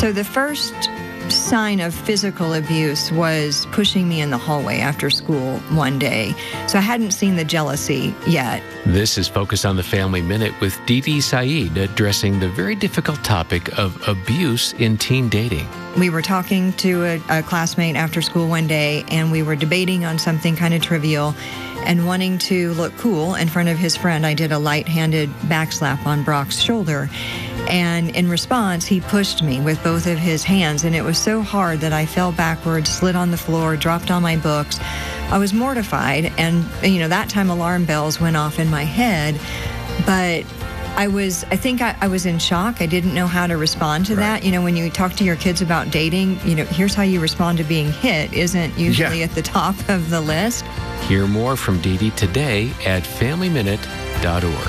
So the first sign of physical abuse was pushing me in the hallway after school one day. So I hadn't seen the jealousy yet. This is Focus on the Family Minute with Didi Saeed addressing the very difficult topic of abuse in teen dating. We were talking to a classmate after school one day, and we were debating on something kind of trivial. And wanting to look cool in front of his friend, I did a light-handed backslap on Brock's shoulder. And in response, he pushed me with both of his hands, and it was so hard that I fell backwards, slid on the floor, dropped all my books. I was mortified, and, that time alarm bells went off in my head. But I think I was in shock. I didn't know how to respond to that. When you talk to your kids about dating, here's how you respond to being hit isn't usually at the top of the list. Hear more from Didi today at FamilyMinute.org.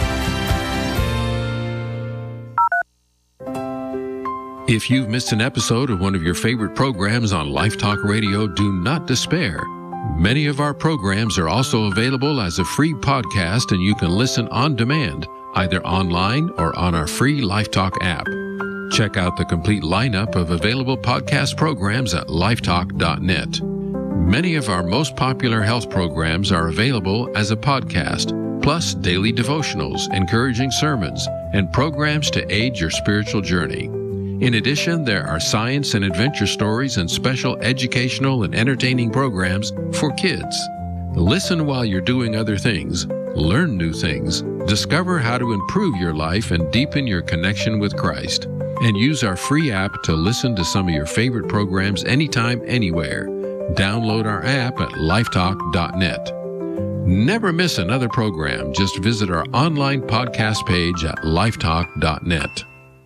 If you've missed an episode of one of your favorite programs on Life Talk Radio, do not despair. Many of our programs are also available as a free podcast, and you can listen on demand, either online or on our free Life Talk app. Check out the complete lineup of available podcast programs at lifetalk.net. Many of our most popular health programs are available as a podcast, plus daily devotionals, encouraging sermons, and programs to aid your spiritual journey. In addition, there are science and adventure stories and special educational and entertaining programs for kids. Listen while you're doing other things, learn new things, discover how to improve your life and deepen your connection with Christ. And use our free app to listen to some of your favorite programs anytime, anywhere. Download our app at lifetalk.net. Never miss another program. Just visit our online podcast page at lifetalk.net.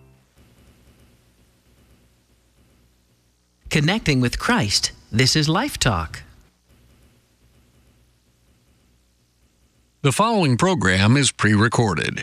Connecting with Christ. This is Life Talk. The following program is pre-recorded.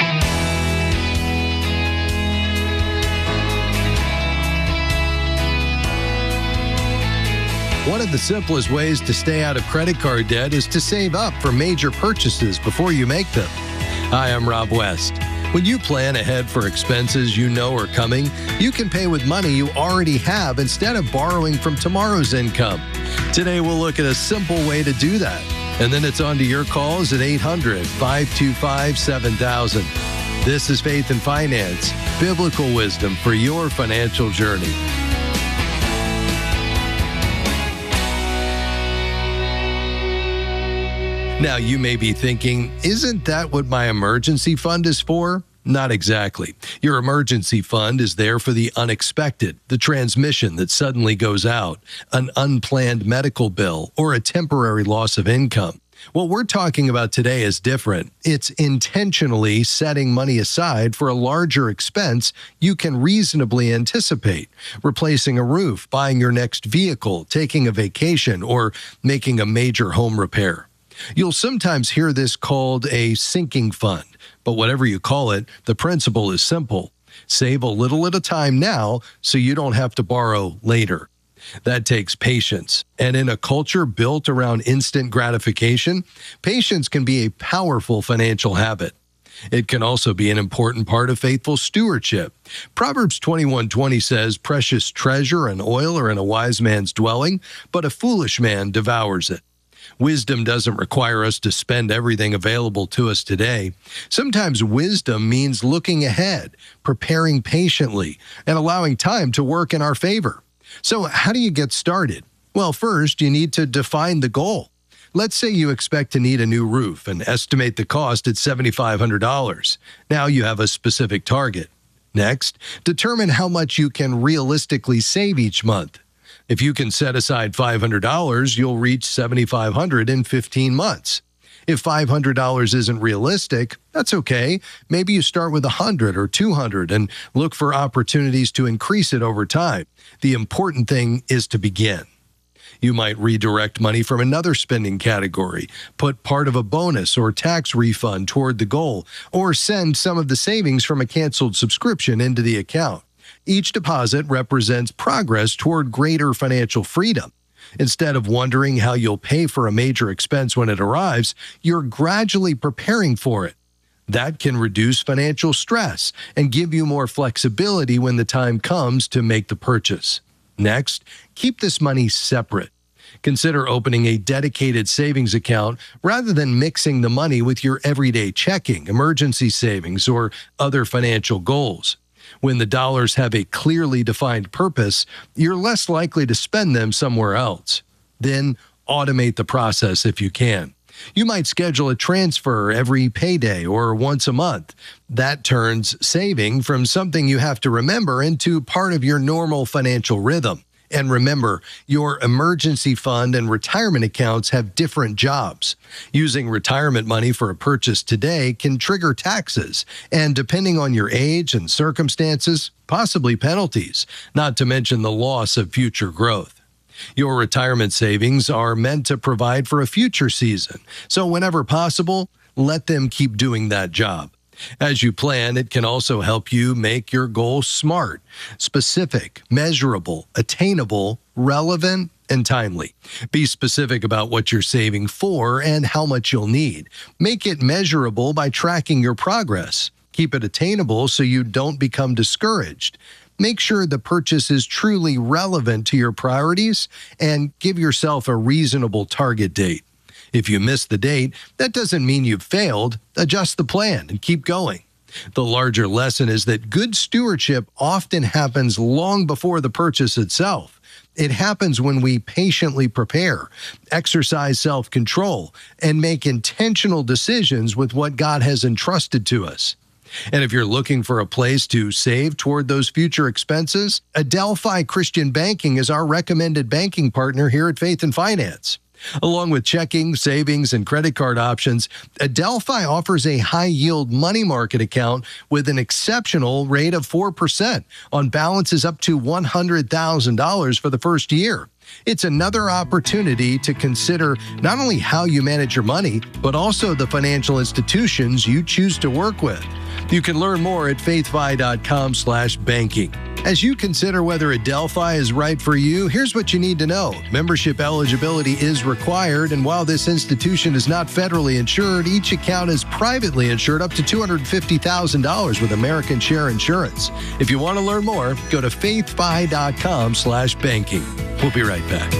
One of the simplest ways to stay out of credit card debt is to save up for major purchases before you make them. Hi, I'm Rob West. When you plan ahead for expenses you know are coming, you can pay with money you already have instead of borrowing from tomorrow's income. Today, we'll look at a simple way to do that. And then it's on to your calls at 800-525-7000. This is Faith and Finance, biblical wisdom for your financial journey. Now, you may be thinking, isn't that what my emergency fund is for? Not exactly. Your emergency fund is there for the unexpected, the transmission that suddenly goes out, an unplanned medical bill, or a temporary loss of income. What we're talking about today is different. It's intentionally setting money aside for a larger expense you can reasonably anticipate, replacing a roof, buying your next vehicle, taking a vacation, or making a major home repair. You'll sometimes hear this called a sinking fund, but whatever you call it, the principle is simple. Save a little at a time now so you don't have to borrow later. That takes patience, and in a culture built around instant gratification, patience can be a powerful financial habit. It can also be an important part of faithful stewardship. Proverbs 21:20 says, "Precious treasure and oil are in a wise man's dwelling, but a foolish man devours it." Wisdom doesn't require us to spend everything available to us today. Sometimes wisdom means looking ahead, preparing patiently, and allowing time to work in our favor. So how do you get started? Well, first, you need to define the goal. Let's say you expect to need a new roof and estimate the cost at $7,500. Now you have a specific target. Next, determine how much you can realistically save each month. If you can set aside $500, you'll reach $7,500 in 15 months. If $500 isn't realistic, that's okay. Maybe you start with $100 or $200 and look for opportunities to increase it over time. The important thing is to begin. You might redirect money from another spending category, put part of a bonus or tax refund toward the goal, or send some of the savings from a canceled subscription into the account. Each deposit represents progress toward greater financial freedom. Instead of wondering how you'll pay for a major expense when it arrives, you're gradually preparing for it. That can reduce financial stress and give you more flexibility when the time comes to make the purchase. Next, keep this money separate. Consider opening a dedicated savings account rather than mixing the money with your everyday checking, emergency savings, or other financial goals. When the dollars have a clearly defined purpose, you're less likely to spend them somewhere else. Then, automate the process if you can. You might schedule a transfer every payday or once a month. That turns saving from something you have to remember into part of your normal financial rhythm. And remember, your emergency fund and retirement accounts have different jobs. Using retirement money for a purchase today can trigger taxes, and depending on your age and circumstances, possibly penalties, not to mention the loss of future growth. Your retirement savings are meant to provide for a future season, so whenever possible, let them keep doing that job. As you plan, it can also help you make your goals smart, specific, measurable, attainable, relevant, and timely. Be specific about what you're saving for and how much you'll need. Make it measurable by tracking your progress. Keep it attainable so you don't become discouraged. Make sure the purchase is truly relevant to your priorities and give yourself a reasonable target date. If you miss the date, that doesn't mean you've failed. Adjust the plan and keep going. The larger lesson is that good stewardship often happens long before the purchase itself. It happens when we patiently prepare, exercise self-control, and make intentional decisions with what God has entrusted to us. And if you're looking for a place to save toward those future expenses, Adelphi Christian Banking is our recommended banking partner here at Faith and Finance. Along with checking, savings, and credit card options, Adelphi offers a high-yield money market account with an exceptional rate of 4% on balances up to $100,000 for the first year. It's another opportunity to consider not only how you manage your money, but also the financial institutions you choose to work with. You can learn more at faithfi.com/banking. As you consider whether Adelphi is right for you, here's what you need to know. Membership eligibility is required, and while this institution is not federally insured, each account is privately insured up to $250,000 with American Share Insurance. If you want to learn more, go to faithfi.com/banking. We'll be right back.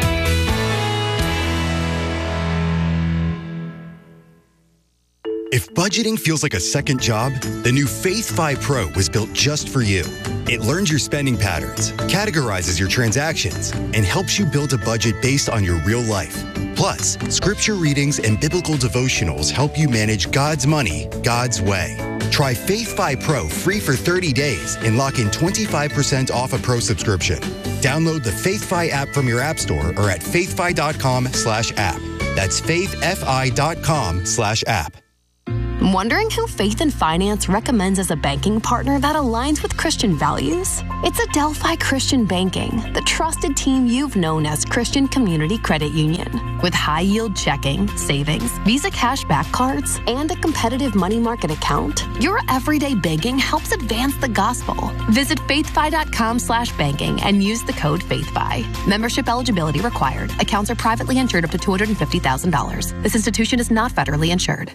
If budgeting feels like a second job, the new FaithFi Pro was built just for you. It learns your spending patterns, categorizes your transactions, and helps you build a budget based on your real life. Plus, scripture readings and biblical devotionals help you manage God's money, God's way. Try FaithFi Pro free for 30 days and lock in 25% off a Pro subscription. Download the FaithFi app from your app store or at faithfi.com/app. That's faithfi.com/app. Wondering who Faith and Finance recommends as a banking partner that aligns with Christian values? It's Adelphi Christian Banking, the trusted team you've known as Christian Community Credit Union. With high-yield checking, savings, Visa cashback cards, and a competitive money market account, your everyday banking helps advance the gospel. Visit faithfi.com/banking and use the code FaithFi. Membership eligibility required. Accounts are privately insured up to $250,000. This institution is not federally insured.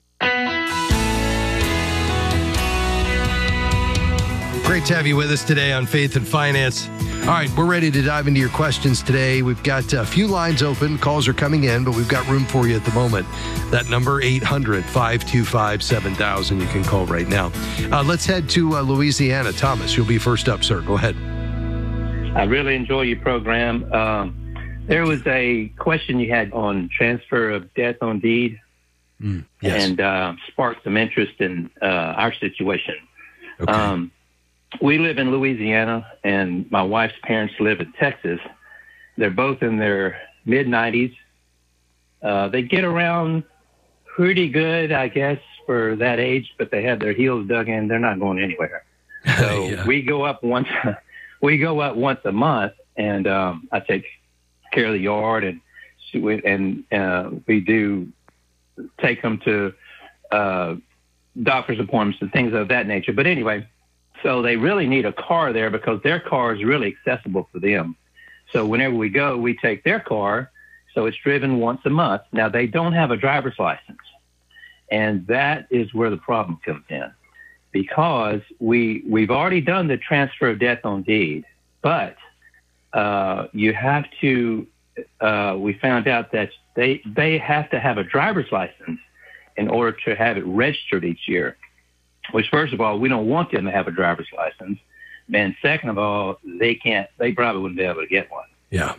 Great to have you with us today on Faith and Finance. All right, we're ready to dive into your questions today. We've got a few lines open. Calls are coming in, but we've got room for you at the moment. That number, 800-525-7000. You can call right now. Let's head to Louisiana. Thomas, you'll be first up, sir. Go ahead. I really enjoy your program. There was a question you had on transfer of death on deed, yes. and sparked some interest in our situation. Okay. We live in Louisiana, and my wife's parents live in Texas. They're both in their mid-90s. They get around pretty good, I guess, for that age, but they have their heels dug in. They're not going anywhere. So Yeah. we go up once a month, and I take care of the yard, and we do take them to doctor's appointments and things of that nature. But anyway, so they really need a car there because their car is really accessible for them. So whenever we go, we take their car. So it's driven once a month. Now, they don't have a driver's license. And that is where the problem comes in, because we've already done the transfer of death on deed, but you have to, we found out that they have to have a driver's license in order to have it registered each year, which, first of all, we don't want them to have a driver's license. And second of all, they probably wouldn't be able to get one. Yeah.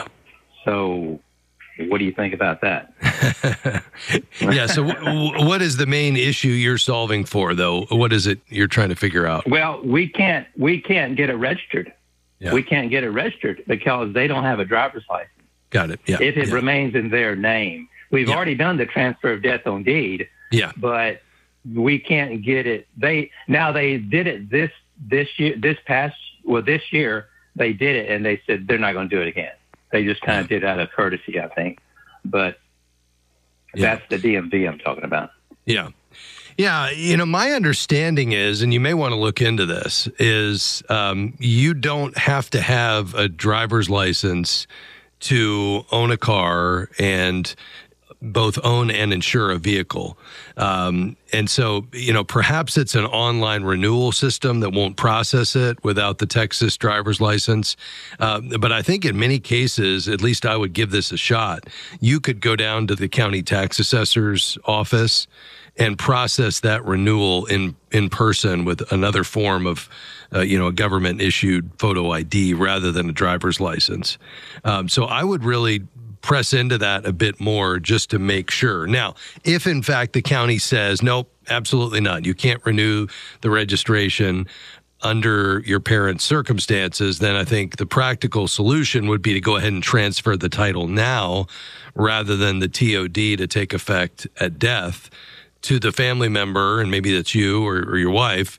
So what do you think about that? Yeah. So what is the main issue you're solving for, though? What is it you're trying to figure out? Well, we can't get it registered. Yeah. We can't get it registered because they don't have a driver's license. Got it. Yeah. If it remains in their name. We've already done the transfer of death on deed. Yeah. But we can't get it. They did it this year. This year they did it, and they said they're not going to do it again. They just kind of did out of courtesy, I think. But that's the DMV I'm talking about. Yeah. Yeah, my understanding is, and you may want to look into this, is you don't have to have a driver's license to own a car and both own and insure a vehicle. And so, perhaps it's an online renewal system that won't process it without the Texas driver's license. But I think in many cases, at least I would give this a shot. You could go down to the county tax assessor's office and process that renewal in person with another form of, a government-issued photo ID rather than a driver's license. So I would really press into that a bit more just to make sure. Now, if in fact the county says, nope, absolutely not, you can't renew the registration under your parents' circumstances, then I think the practical solution would be to go ahead and transfer the title now rather than the TOD to take effect at death to the family member, and maybe that's you or your wife,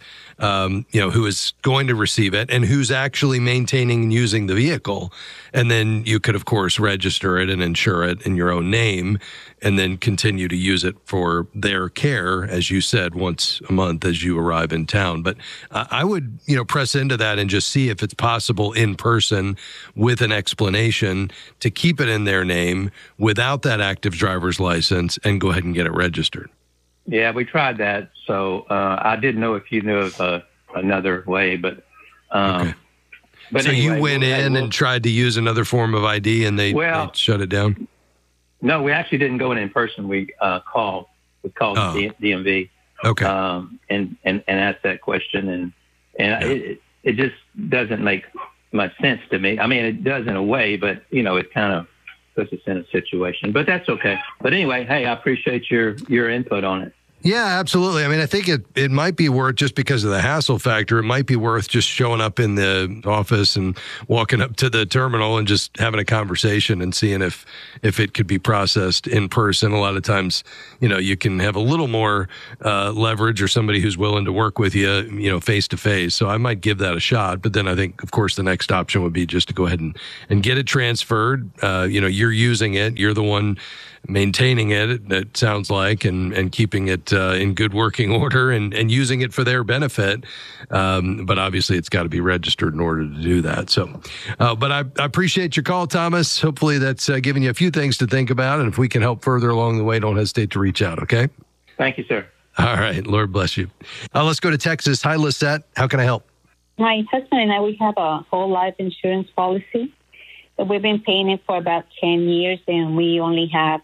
who is going to receive it and who's actually maintaining and using the vehicle. And then you could, of course, register it and insure it in your own name and then continue to use it for their care, as you said, once a month as you arrive in town. But I would, press into that and just see if it's possible in person with an explanation to keep it in their name without that active driver's license and go ahead and get it registered. Yeah, we tried that. So I didn't know if you knew of another way, but okay. But so anyway, you went in and tried to use another form of ID, and they shut it down? No, we actually didn't go in person. We called the DMV. Okay. And asked that question, and it just doesn't make much sense to me. I mean, it does in a way, but it kind of puts us in a situation, but that's okay. But anyway, hey, I appreciate your input on it. Yeah, absolutely. I mean, I think it might be worth, just because of the hassle factor, it might be worth just showing up in the office and walking up to the terminal and just having a conversation and seeing if it could be processed in person. A lot of times, you can have a little more leverage or somebody who's willing to work with you, face to face. So I might give that a shot. But then I think, of course, the next option would be just to go ahead and get it transferred. You're using it. You're the one maintaining it sounds like, and keeping it in good working order and using it for their benefit. But obviously it's got to be registered in order to do that. So, but I appreciate your call, Thomas. Hopefully that's given you a few things to think about. And if we can help further along the way, don't hesitate to reach out. Okay. Thank you, sir. All right. Lord bless you. Let's go to Texas. Hi, Lisette. How can I help? My husband and I, we have a whole life insurance policy. We've been paying it for about 10 years, and we only have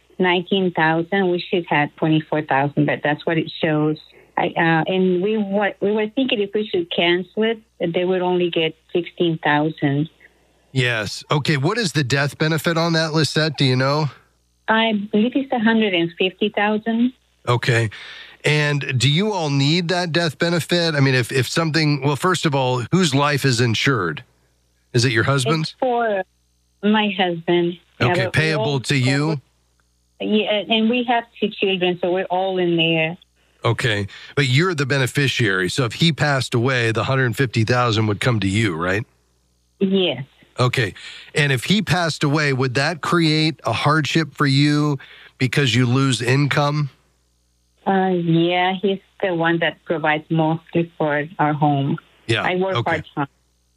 $19,000. We should have $24,000, but that's what it shows. And we were thinking if we should cancel it, they would only get $16,000. Yes. Okay. What is the death benefit on that, Lisette? Do you know? I believe it's $150,000. Okay. And do you all need that death benefit? I mean, if something, well, first of all, whose life is insured? Is it your husband's? It's for my husband. Okay. Payable to you? Yeah, and we have 2 children, so we're all in there. Okay, but you're the beneficiary. So if he passed away, the $150,000 would come to you, right? Yes. Okay, and if he passed away, would that create a hardship for you because you lose income? Yeah, he's the one that provides mostly for our home. Yeah. I work part-time.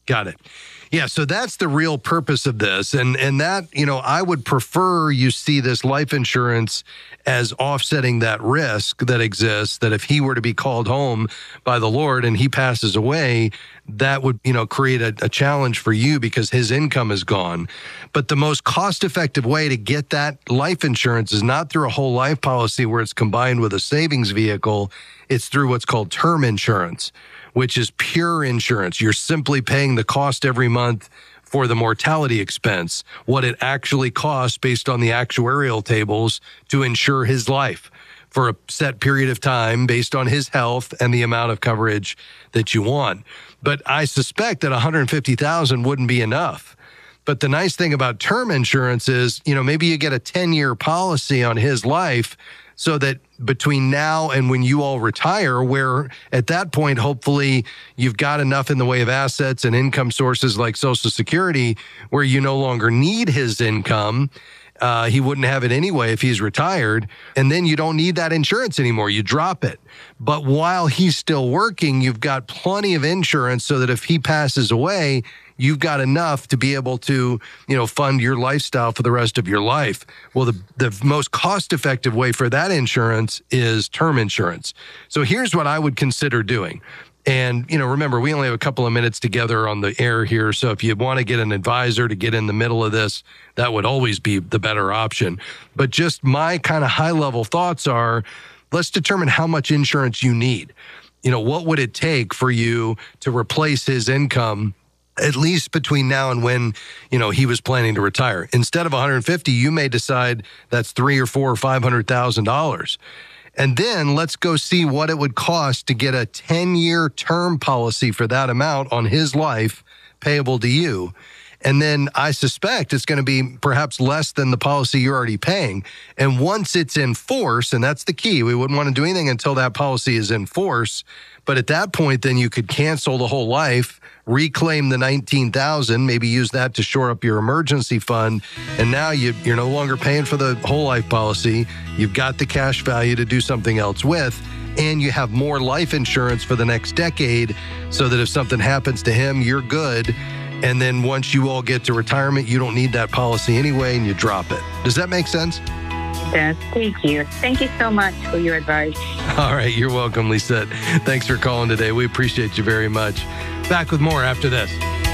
Got it. Yeah, so that's the real purpose of this. And that, I would prefer you see this life insurance as offsetting that risk that exists, that if he were to be called home by the Lord and he passes away, that would, create a challenge for you because his income is gone. But the most cost-effective way to get that life insurance is not through a whole life policy where it's combined with a savings vehicle. It's through what's called term insurance, which is pure insurance. You're simply paying the cost every month for the mortality expense, what it actually costs based on the actuarial tables to insure his life for a set period of time based on his health and the amount of coverage that you want. But I suspect that $150,000 wouldn't be enough. But the nice thing about term insurance is, maybe you get a 10-year policy on his life so that between now and when you all retire, where at that point, hopefully you've got enough in the way of assets and income sources like Social Security where you no longer need his income. He wouldn't have it anyway if he's retired. And then you don't need that insurance anymore. You drop it. But while he's still working, you've got plenty of insurance so that if he passes away, you've got enough to be able to, fund your lifestyle for the rest of your life. Well, the most cost-effective way for that insurance is term insurance. So here's what I would consider doing. And, remember, we only have a couple of minutes together on the air here. So if you want to get an advisor to get in the middle of this, that would always be the better option. But just my kind of high-level thoughts are, let's determine how much insurance you need. What would it take for you to replace his income at least between now and when, he was planning to retire? Instead of $150,000, you may decide that's $300,000 or $400,000 or $500,000. And then let's go see what it would cost to get a 10-year term policy for that amount on his life payable to you. And then I suspect it's going to be perhaps less than the policy you're already paying. And once it's in force, and that's the key, we wouldn't want to do anything until that policy is in force. But at that point, then you could cancel the whole life, reclaim the $19,000, maybe use that to shore up your emergency fund. And now you're no longer paying for the whole life policy. You've got the cash value to do something else with. And you have more life insurance for the next decade so that if something happens to him, you're good. And then once you all get to retirement, you don't need that policy anyway, and you drop it. Does that make sense? Yes, thank you. Thank you so much for your advice. All right, you're welcome, Lisette. Thanks for calling today. We appreciate you very much. Back with more after this.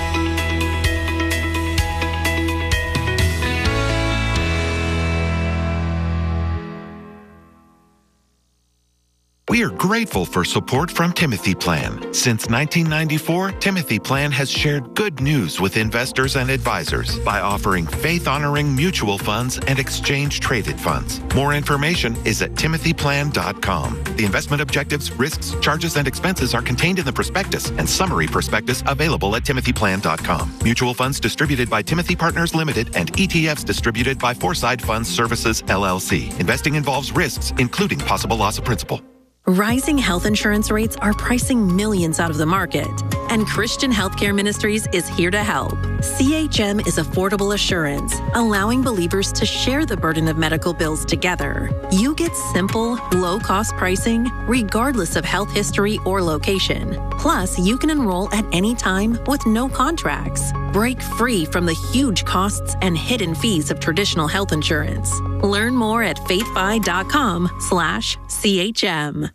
We are grateful for support from Timothy Plan. Since 1994, Timothy Plan has shared good news with investors and advisors by offering faith-honoring mutual funds and exchange-traded funds. More information is at timothyplan.com. The investment objectives, risks, charges, and expenses are contained in the prospectus and summary prospectus available at timothyplan.com. Mutual funds distributed by Timothy Partners Limited and ETFs distributed by Foreside Funds Services, LLC. Investing involves risks, including possible loss of principal. Rising health insurance rates are pricing millions out of the market, and Christian Healthcare Ministries is here to help. CHM is affordable assurance, allowing believers to share the burden of medical bills together. You get simple, low-cost pricing, regardless of health history or location. Plus, you can enroll at any time with no contracts. Break free from the huge costs and hidden fees of traditional health insurance. Learn more at faithfi.com/CHM.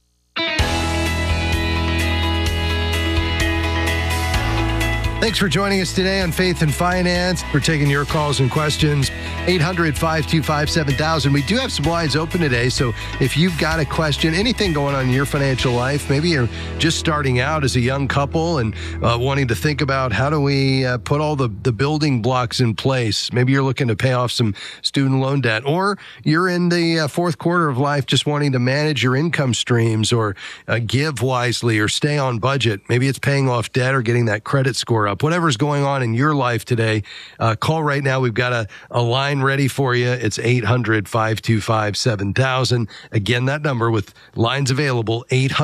Thanks for joining us today on Faith and Finance. We're taking your calls and questions. 800-525-7000. We do have some lines open today, so if you've got a question, anything going on in your financial life, maybe you're just starting out as a young couple and wanting to think about how do we put all the building blocks in place. Maybe you're looking to pay off some student loan debt, or you're in the fourth quarter of life just wanting to manage your income streams or give wisely or stay on budget. Maybe it's paying off debt or getting that credit score up. Whatever's going on in your life today, call right now. We've got a line ready for you. It's 800-525-7000. Again, that number with lines available,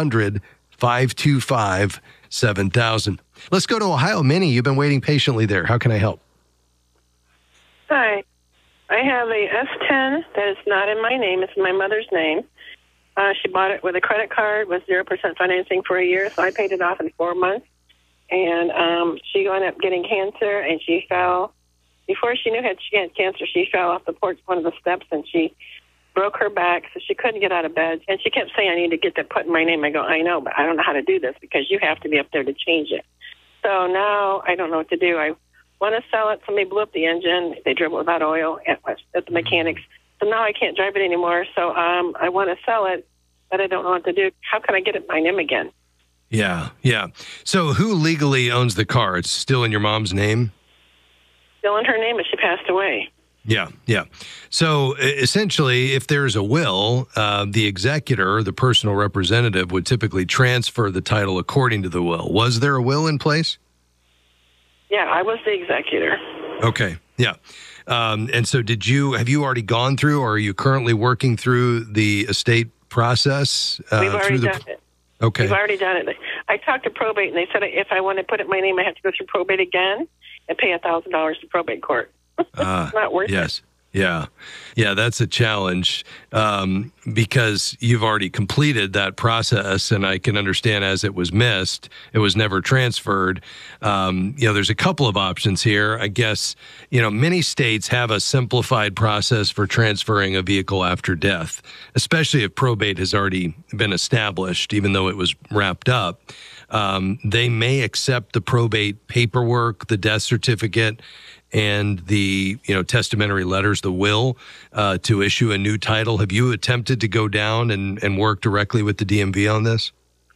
800-525-7000. Let's go to Ohio. Minnie, you've been waiting patiently there. How can I help? Hi. I have a S10 that is not in my name. It's in my mother's name. She bought it with a credit card with 0% financing for a year, so I paid it off in 4 months. and she ended up getting cancer, and she fell. Before she knew she had cancer, she fell off the porch, one of the steps, and she broke her back, so she couldn't get out of bed. And she kept saying, I need to get that put in my name. I go, I know, but I don't know how to do this because you have to be up there to change it. So now I don't know what to do. I want to sell it. Somebody blew up the engine. They drove it without oil at the mechanics. So now I can't drive it anymore. So I want to sell it, but I don't know what to do. How can I get it my name again? Yeah. So who legally owns the car? It's still in your mom's name? Still in her name, but she passed away. Yeah. So essentially, if there's a will, the executor, the personal representative, would typically transfer the title according to the will. Was there a will in place? Yeah, I was the executor. Okay, yeah. And so have you already gone through, or are you currently working through the estate process? We've already done it. Okay. We've already done it. I talked to probate, and they said if I want to put it in my name, I have to go through probate again and pay $1,000 to probate court. It's not worth it. Yeah, that's a challenge because you've already completed that process, and I can understand as it was missed, it was never transferred. There's a couple of options here. I guess, many states have a simplified process for transferring a vehicle after death, especially if probate has already been established, even though it was wrapped up. They may accept the probate paperwork, the death certificate, and the testamentary letters, the will, to issue a new title. Have you attempted to go down and work directly with the DMV on this?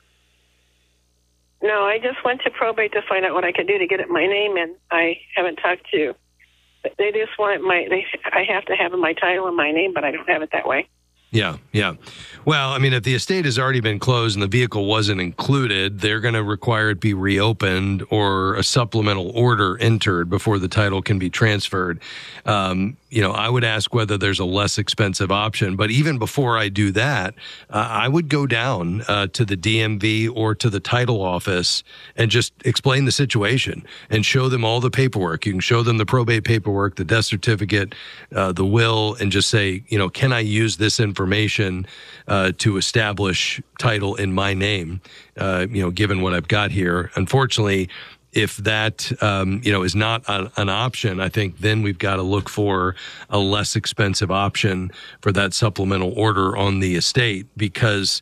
No, I just went to probate to find out what I could do to get it my name, and I haven't talked to. They just want I have to have my title in my name, but I don't have it that way. Yeah. Well, if the estate has already been closed and the vehicle wasn't included, they're going to require it be reopened or a supplemental order entered before the title can be transferred. I would ask whether there's a less expensive option. But even before I do that, I would go down to the DMV or to the title office and just explain the situation and show them all the paperwork. You can show them the probate paperwork, the death certificate, the will, and just say, can I use this information to establish title in my name, given what I've got here. Unfortunately, if that, is not an option, I think then we've got to look for a less expensive option for that supplemental order on the estate because,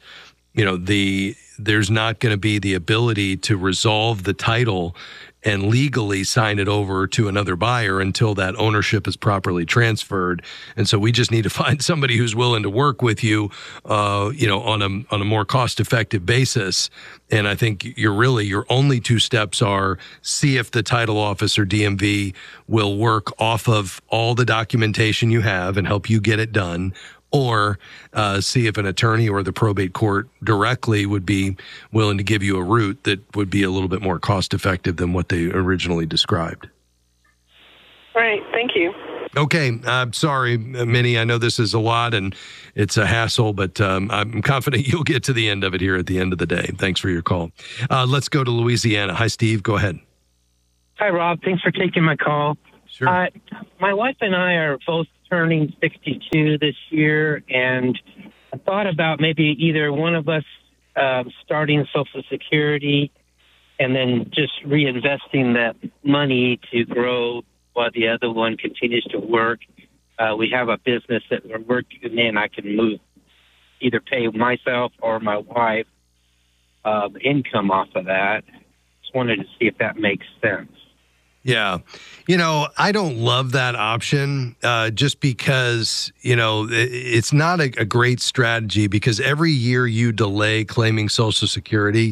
there's not going to be the ability to resolve the title and legally sign it over to another buyer until that ownership is properly transferred. And so we just need to find somebody who's willing to work with you, on a more cost-effective basis. And I think your only two steps are see if the title office or DMV will work off of all the documentation you have and help you get it done, or see if an attorney or the probate court directly would be willing to give you a route that would be a little bit more cost-effective than what they originally described. Right. Thank you. Okay. I'm sorry, Minnie. I know this is a lot and it's a hassle, but I'm confident you'll get to the end of it here at the end of the day. Thanks for your call. Let's go to Louisiana. Hi, Steve. Go ahead. Hi, Rob. Thanks for taking my call. Sure. My wife and I are both turning 62 this year, and I thought about maybe either one of us starting Social Security and then just reinvesting that money to grow while the other one continues to work. We have a business that we're working in. I can move, either pay myself or my wife income off of that. Just wanted to see if that makes sense. Yeah. I don't love that option just because, it's not a great strategy because every year you delay claiming Social Security,